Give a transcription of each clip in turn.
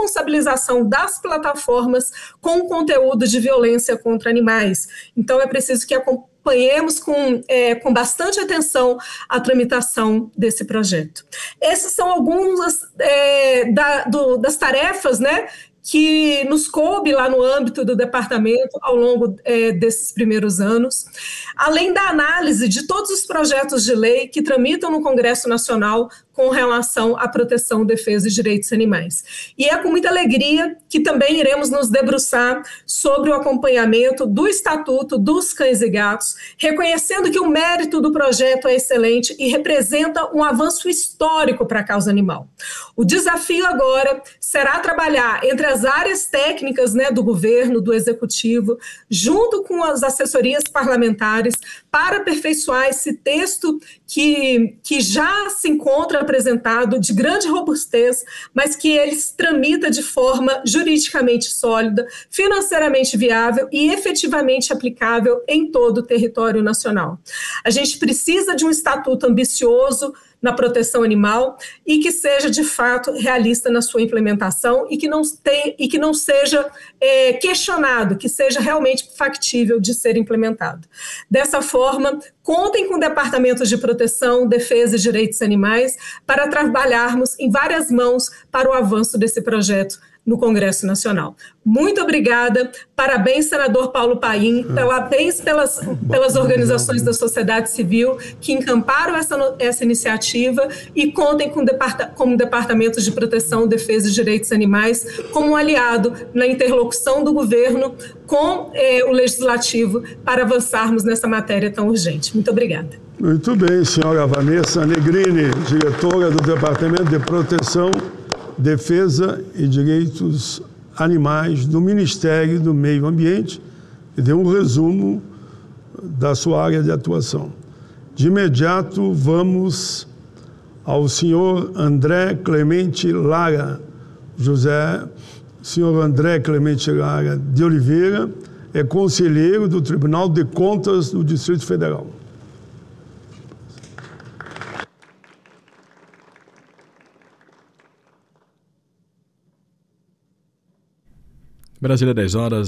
responsabilização das plataformas com conteúdo de violência contra animais. Então, é preciso que acompanhemos com bastante atenção a tramitação desse projeto. Essas são algumas das tarefas, né, que nos coube lá no âmbito do departamento ao longo desses primeiros anos, além da análise de todos os projetos de lei que tramitam no Congresso Nacional com relação à proteção, defesa e direitos animais. E é com muita alegria que também iremos nos debruçar sobre o acompanhamento do Estatuto dos Cães e Gatos, reconhecendo que o mérito do projeto é excelente e representa um avanço histórico para a causa animal. O desafio agora será trabalhar entre as áreas técnicas, né, do governo, do executivo, junto com as assessorias parlamentares, para aperfeiçoar esse texto que já se encontra apresentado de grande robustez, mas que ele se tramita de forma juridicamente sólida, financeiramente viável e efetivamente aplicável em todo o território nacional. A gente precisa de um estatuto ambicioso na proteção animal e que seja, de fato, realista na sua implementação e que não seja questionado, que seja realmente factível de ser implementado. Dessa forma, contem com departamentos de proteção, defesa e direitos animais para trabalharmos em várias mãos para o avanço desse projeto no Congresso Nacional. Muito obrigada, parabéns, senador Paulo Paim, parabéns pelas organizações da sociedade civil que encamparam essa iniciativa e contem com departamentos de proteção, defesa e direitos animais como um aliado na interlocução do governo com o Legislativo para avançarmos nessa matéria tão urgente. Muito obrigada. Muito bem, senhora Vanessa Negrini, diretora do Departamento de Proteção, Defesa e Direitos Animais do Ministério do Meio Ambiente, e deu um resumo da sua área de atuação. De imediato, vamos ao senhor André Clemente Lara. Senhor André Clemente Lara de Oliveira é conselheiro do Tribunal de Contas do Distrito Federal. Brasília,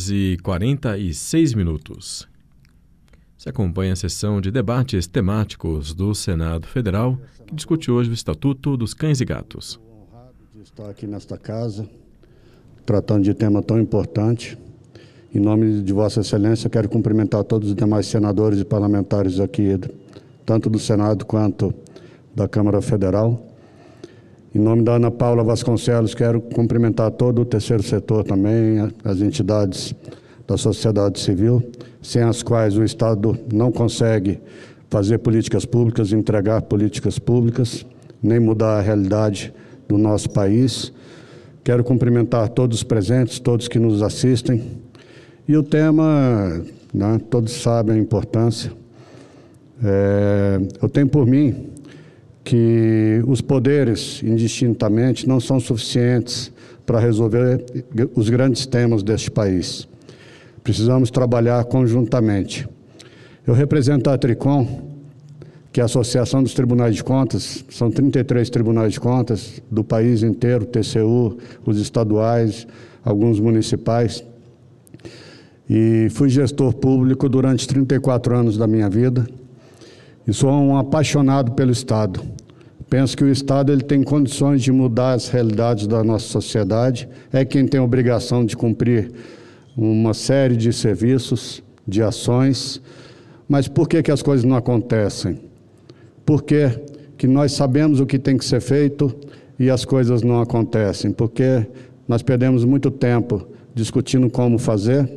10h46. Você acompanha a sessão de debates temáticos do Senado Federal, que discute hoje o Estatuto dos Cães e Gatos. Estou honrado de estar aqui nesta casa, tratando de tema tão importante. Em nome de Vossa Excelência, quero cumprimentar todos os demais senadores e parlamentares aqui, tanto do Senado quanto da Câmara Federal. Em nome da Ana Paula Vasconcelos, quero cumprimentar todo o terceiro setor também, as entidades da sociedade civil, sem as quais o Estado não consegue fazer políticas públicas, entregar políticas públicas, nem mudar a realidade do nosso país. Quero cumprimentar todos os presentes, todos que nos assistem. E o tema, né, todos sabem a importância. Eu tenho por mim que os poderes, indistintamente, não são suficientes para resolver os grandes temas deste país. Precisamos trabalhar conjuntamente. Eu represento a Tricom, que é a Associação dos Tribunais de Contas, são 33 tribunais de contas do país inteiro, TCU, os estaduais, alguns municipais. E fui gestor público durante 34 anos da minha vida. E sou um apaixonado pelo Estado. Penso que o Estado ele tem condições de mudar as realidades da nossa sociedade, é quem tem a obrigação de cumprir uma série de serviços, de ações. Mas por que as coisas não acontecem? Por que nós sabemos o que tem que ser feito e as coisas não acontecem? Porque nós perdemos muito tempo discutindo como fazer.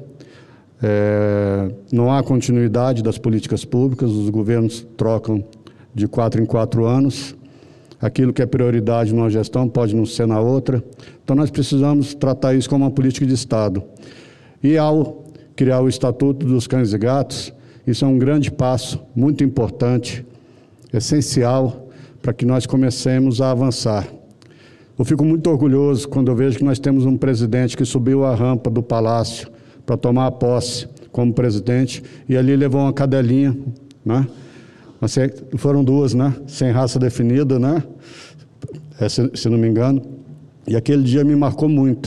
Não há continuidade das políticas públicas, os governos trocam de 4 em 4 anos, aquilo que é prioridade numa gestão pode não ser na outra, então nós precisamos tratar isso como uma política de Estado. E ao criar o Estatuto dos Cães e Gatos, isso é um grande passo, muito importante, essencial, para que nós comecemos a avançar. Eu fico muito orgulhoso quando eu vejo que nós temos um presidente que subiu a rampa do Palácio para tomar a posse como presidente, e ali levou uma cadelinha, né? Mas foram 2, né? Sem raça definida, né? Se não me engano. E aquele dia me marcou muito.